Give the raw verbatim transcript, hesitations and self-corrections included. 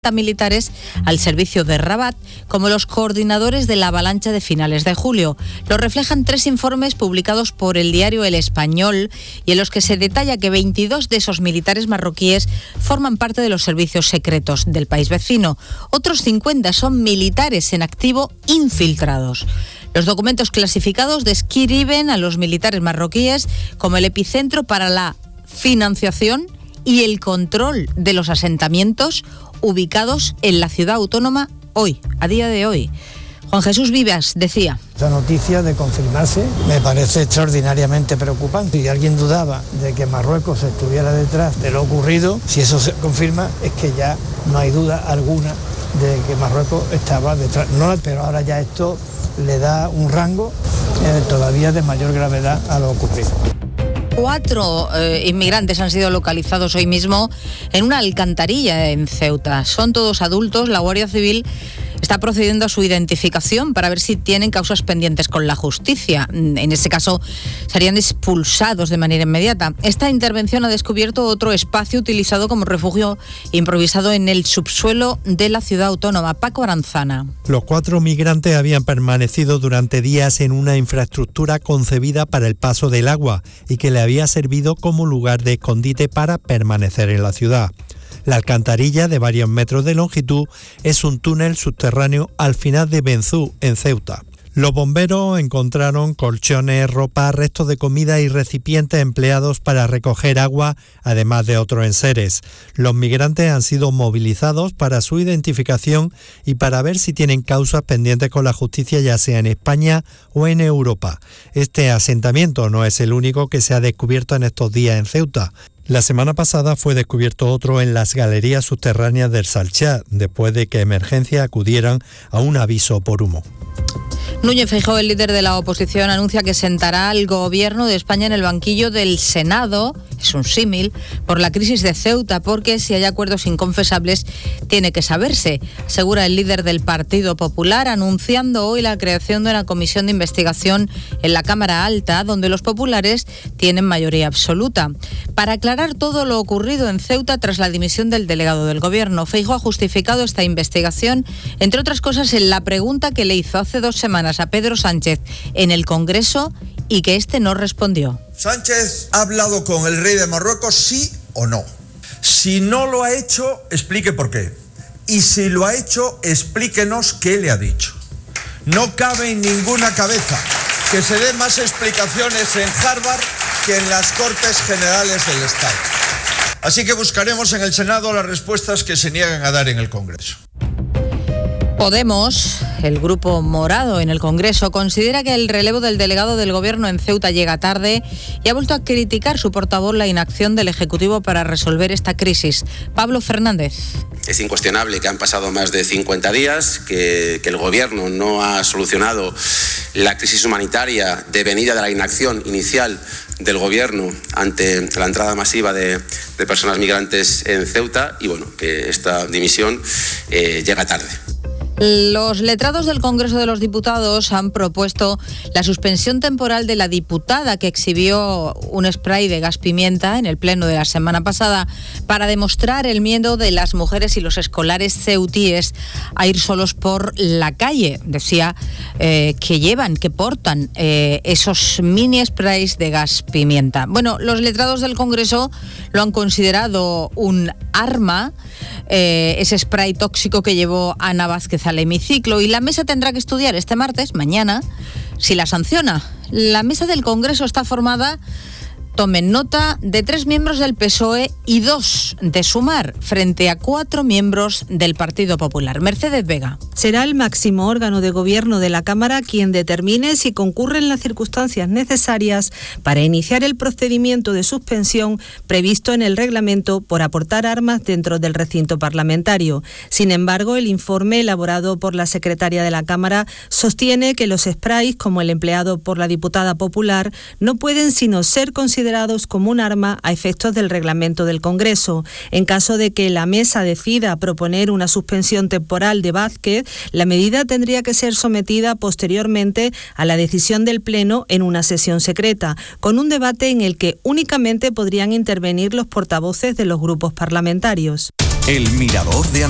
militares al servicio de Rabat como los coordinadores de la avalancha de finales de julio. Lo reflejan tres informes publicados por el diario El Español y en los que se detalla que veintidós de esos militares marroquíes forman parte de los servicios secretos del país vecino. Otros cincuenta son militares en activo infiltrados. Los documentos clasificados describen a los militares marroquíes como el epicentro para la financiación y el control de los asentamientos ubicados en la ciudad autónoma hoy, a día de hoy. Juan Jesús Vivas decía: esta noticia, de confirmarse, me parece extraordinariamente preocupante. Si alguien dudaba de que Marruecos estuviera detrás de lo ocurrido, si eso se confirma, es que ya no hay duda alguna de que Marruecos estaba detrás. No, pero ahora ya esto le da un rango eh, todavía de mayor gravedad a lo ocurrido. Cuatro eh, inmigrantes han sido localizados hoy mismo en una alcantarilla en Ceuta. Son todos adultos. La Guardia Civil está procediendo a su identificación para ver si tienen causas pendientes con la justicia. En ese caso, serían expulsados de manera inmediata. Esta intervención ha descubierto otro espacio utilizado como refugio improvisado en el subsuelo de la ciudad autónoma. Paco Aranzana. Los cuatro migrantes habían permanecido durante días en una infraestructura concebida para el paso del agua y que le había servido como lugar de escondite para permanecer en la ciudad. La alcantarilla, de varios metros de longitud, es un túnel subterráneo al final de Benzú, en Ceuta. Los bomberos encontraron colchones, ropa, restos de comida y recipientes empleados para recoger agua, además de otros enseres. Los migrantes han sido movilizados para su identificación y para ver si tienen causas pendientes con la justicia, ya sea en España o en Europa. Este asentamiento no es el único que se ha descubierto en estos días en Ceuta. La semana pasada fue descubierto otro en las galerías subterráneas del Salchá, después de que emergencias acudieran a un aviso por humo. Núñez Feijóo, el líder de la oposición, anuncia que sentará al gobierno de España en el banquillo del Senado, es un símil, por la crisis de Ceuta, porque si hay acuerdos inconfesables tiene que saberse, asegura el líder del Partido Popular, anunciando hoy la creación de una comisión de investigación en la Cámara Alta, donde los populares tienen mayoría absoluta, para aclarar todo lo ocurrido en Ceuta tras la dimisión del delegado del gobierno. Feijóo ha justificado esta investigación, entre otras cosas, en la pregunta que le hizo hace dos semanas a Pedro Sánchez en el Congreso y que este no respondió. ¿Sánchez ha hablado con el rey de Marruecos, sí o no? Si no lo ha hecho, explique por qué. Y si lo ha hecho, explíquenos qué le ha dicho. No cabe en ninguna cabeza que se den más explicaciones en Harvard que en las Cortes Generales del Estado. Así que buscaremos en el Senado las respuestas que se niegan a dar en el Congreso. Podemos, el grupo morado en el Congreso, considera que el relevo del delegado del Gobierno en Ceuta llega tarde y ha vuelto a criticar su portavoz la inacción del Ejecutivo para resolver esta crisis. Pablo Fernández. Es incuestionable que han pasado más de cincuenta días, que, que el Gobierno no ha solucionado la crisis humanitaria devenida de la inacción inicial del Gobierno ante la entrada masiva de, de personas migrantes en Ceuta y bueno, que esta dimisión eh, llega tarde. Los letrados del Congreso de los Diputados han propuesto la suspensión temporal de la diputada que exhibió un spray de gas pimienta en el pleno de la semana pasada para demostrar el miedo de las mujeres y los escolares ceutíes a ir solos por la calle. Decía eh, que llevan, que portan eh, esos mini sprays de gas pimienta. Bueno, los letrados del Congreso lo han considerado un arma, eh, ese spray tóxico que llevó Ana Vázquez al hemiciclo, y la mesa tendrá que estudiar este martes, mañana, si la sanciona. La mesa del Congreso está formada, tomen nota, de tres miembros del P S O E y dos de Sumar, frente a cuatro miembros del Partido Popular. Mercedes Vega. Será el máximo órgano de gobierno de la Cámara quien determine si concurren las circunstancias necesarias para iniciar el procedimiento de suspensión previsto en el reglamento por aportar armas dentro del recinto parlamentario. Sin embargo, el informe elaborado por la secretaria de la Cámara sostiene que los sprays, como el empleado por la diputada popular, no pueden sino ser considerados considerados como un arma a efectos del reglamento del Congreso. En caso de que la mesa decida proponer una suspensión temporal de Vázquez, la medida tendría que ser sometida posteriormente a la decisión del Pleno en una sesión secreta, con un debate en el que únicamente podrían intervenir los portavoces de los grupos parlamentarios. El Mirador de Andalucía.